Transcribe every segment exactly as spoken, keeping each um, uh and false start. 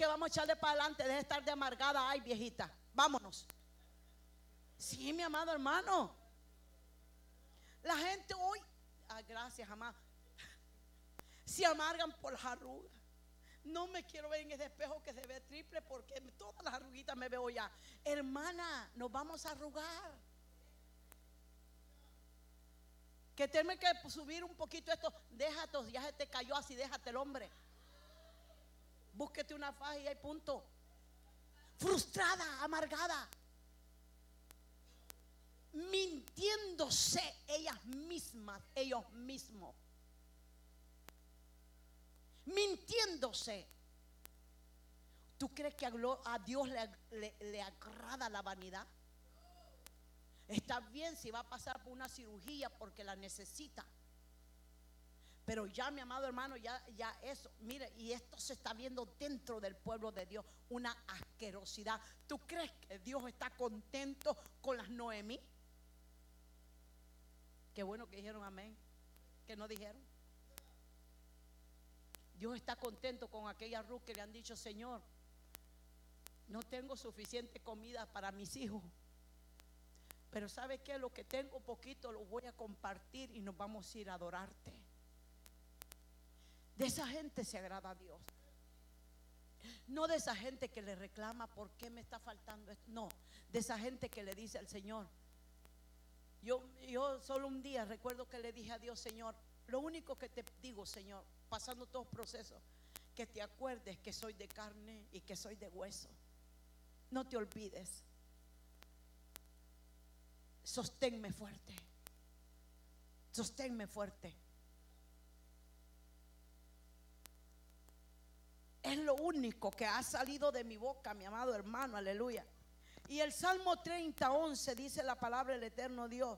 vamos a echarle para adelante. Deje de estar de amargada. Ay, viejita, vámonos. Sí, mi amado hermano. La gente hoy, ah, gracias, amado, se amargan por las arrugas. No me quiero ver en ese espejo que se ve triple, porque todas las arruguitas me veo ya. Hermana, nos vamos a arrugar. Que tiene que subir un poquito esto. Déjate, ya se te cayó así, déjate el hombre. Búsquete una faja y hay punto. Frustrada, amargada, mintiéndose ellas mismas, ellos mismos. Mintiéndose. ¿Tú crees que a Dios le, le, le agrada la vanidad? Está bien si va a pasar por una cirugía porque la necesita, pero ya, mi amado hermano, ya, ya eso, mire, y esto se está viendo dentro del pueblo de Dios, una asquerosidad. ¿Tú crees que Dios está contento con las Noemí? Qué bueno que dijeron amén, que no dijeron. Dios está contento con aquella Ruth que le han dicho: Señor, no tengo suficiente comida para mis hijos, pero ¿sabe qué? Lo que tengo poquito lo voy a compartir y nos vamos a ir a adorarte. De esa gente se agrada a Dios. No de esa gente que le reclama: ¿por qué me está faltando esto? No, de esa gente que le dice al Señor. Yo, yo solo un día recuerdo que le dije a Dios: Señor, lo único que te digo, Señor, pasando todos los procesos, que te acuerdes que soy de carne y que soy de hueso. No te olvides. Sosténme fuerte. Sosténme fuerte. Es lo único que ha salido de mi boca, mi amado hermano, aleluya. Y el Salmo treinta, once dice la palabra del eterno Dios: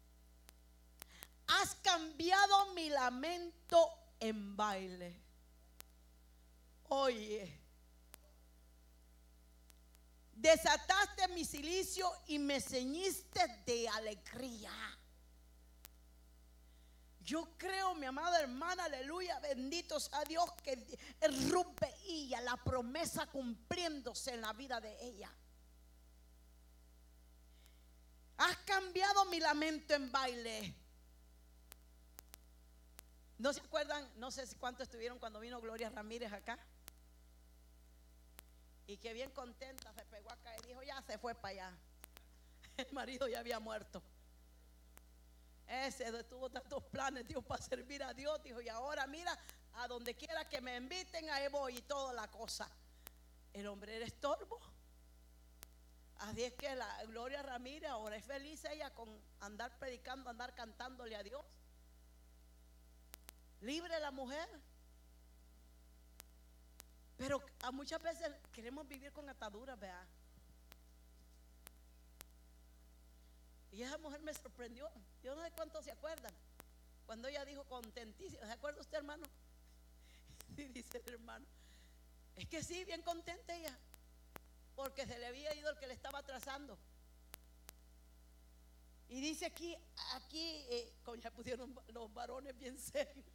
has cambiado mi lamento en baile. Oye, desataste mi cilicio y me ceñiste de alegría. Yo creo, mi amada hermana, aleluya, bendito sea Dios, que Ruth veía la promesa cumpliéndose en la vida de ella. Has cambiado mi lamento en baile. ¿No se acuerdan? No sé si cuántos estuvieron cuando vino Gloria Ramírez acá. Y que bien contenta se pegó acá y dijo: ya se fue para allá. El marido ya había muerto. Ese tuvo tantos planes, Dios, para servir a Dios. Dijo: y ahora mira, a donde quiera que me inviten, ahí voy y toda la cosa. El hombre era estorbo. Así es que la Gloria Ramírez ahora es feliz ella con andar predicando, andar cantándole a Dios. Libre la mujer. Pero a muchas veces queremos vivir con ataduras, ¿verdad? Y esa mujer me sorprendió. Yo no sé cuántos se acuerdan cuando ella dijo contentísima. ¿Se acuerda usted, hermano? Y dice el hermano: es que sí, bien contenta ella, porque se le había ido el que le estaba atrasando. Y dice aquí, aquí, eh, como ya pusieron los varones bien serios.